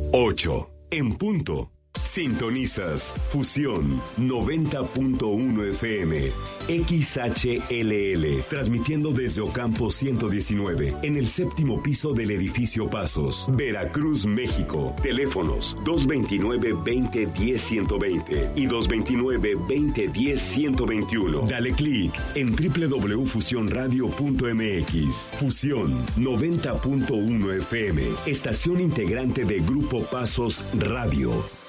8 en punto. Sintonizas Fusión 90.1 FM, XHLL, transmitiendo desde Ocampo 119, en el séptimo piso del edificio Pasos, Veracruz, México. Teléfonos 229-2010-120 y 229-2010-121. Dale clic en www.fusionradio.mx. Fusión 90.1 FM, estación integrante de Grupo Pasos Radio.